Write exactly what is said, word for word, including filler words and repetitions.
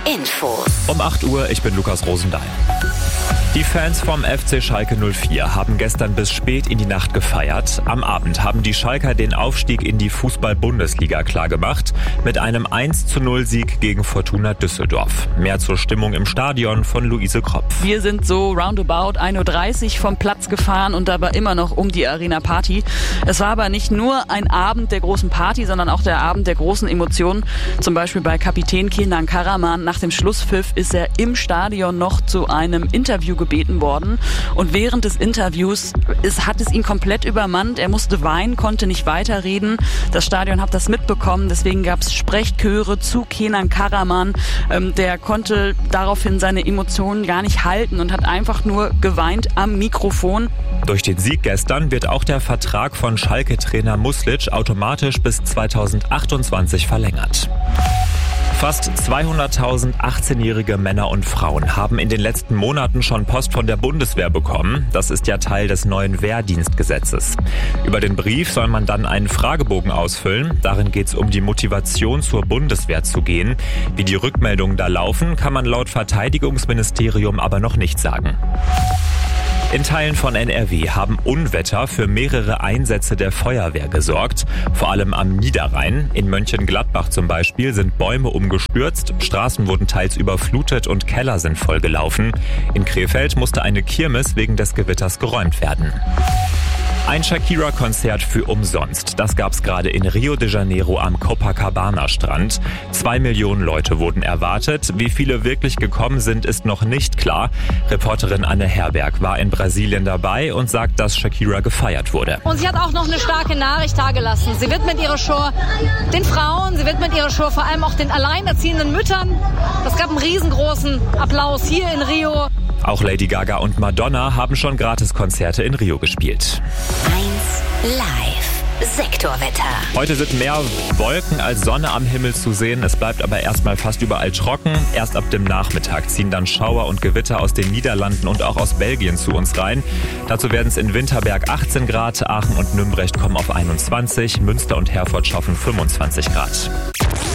Infos. Um acht Uhr, ich bin Lukas Rosendahl. Die Fans vom F C Schalke null vier haben gestern bis spät in die Nacht gefeiert. Am Abend haben die Schalker den Aufstieg in die Fußball-Bundesliga klargemacht mit einem eins zu null Sieg gegen Fortuna Düsseldorf. Mehr zur Stimmung im Stadion von Luise Kropf. Wir sind so roundabout ein Uhr dreißig vom Platz gefahren und dabei immer noch um die Arena Party. Es war aber nicht nur ein Abend der großen Party, sondern auch der Abend der großen Emotionen. Zum Beispiel bei Kapitän Kenan Karaman. Nach dem Schlusspfiff ist er im Stadion noch zu einem Interview gebeten worden. Und während des Interviews ist, hat es ihn komplett übermannt. Er musste weinen, konnte nicht weiterreden. Das Stadion hat das mitbekommen. Deswegen gab es Sprechchöre zu Kenan Karaman. Ähm, der konnte daraufhin seine Emotionen gar nicht halten und hat einfach nur geweint am Mikrofon. Durch den Sieg gestern wird auch der Vertrag von Schalke-Trainer Muslic automatisch bis zweitausendachtundzwanzig verlängert. Fast zweihunderttausend achtzehnjährige Männer und Frauen haben in den letzten Monaten schon Post von der Bundeswehr bekommen. Das ist ja Teil des neuen Wehrdienstgesetzes. Über den Brief soll man dann einen Fragebogen ausfüllen. Darin geht es um die Motivation, zur Bundeswehr zu gehen. Wie die Rückmeldungen da laufen, kann man laut Verteidigungsministerium aber noch nicht sagen. In Teilen von N R W haben Unwetter für mehrere Einsätze der Feuerwehr gesorgt. Vor allem am Niederrhein. In Mönchengladbach zum Beispiel sind Bäume umgestürzt, Straßen wurden teils überflutet und Keller sind vollgelaufen. In Krefeld musste eine Kirmes wegen des Gewitters geräumt werden. Ein Shakira-Konzert für umsonst. Das gab's gerade in Rio de Janeiro am Copacabana-Strand. Zwei Millionen Leute wurden erwartet. Wie viele wirklich gekommen sind, ist noch nicht klar. Reporterin Anne Herberg war in Brasilien dabei und sagt, dass Shakira gefeiert wurde. Und sie hat auch noch eine starke Nachricht dargelassen. Sie widmet ihre Show den Frauen, sie widmet ihre Show vor allem auch den alleinerziehenden Müttern. Es gab einen riesengroßen Applaus hier in Rio. Auch Lady Gaga und Madonna haben schon Gratiskonzerte in Rio gespielt. eins Live Sektorwetter. Heute sind mehr Wolken als Sonne am Himmel zu sehen. Es bleibt aber erstmal fast überall trocken. Erst ab dem Nachmittag ziehen dann Schauer und Gewitter aus den Niederlanden und auch aus Belgien zu uns rein. Dazu werden es in Winterberg achtzehn Grad, Aachen und Nümbrecht kommen auf einundzwanzig, Münster und Herford schaffen fünfundzwanzig Grad.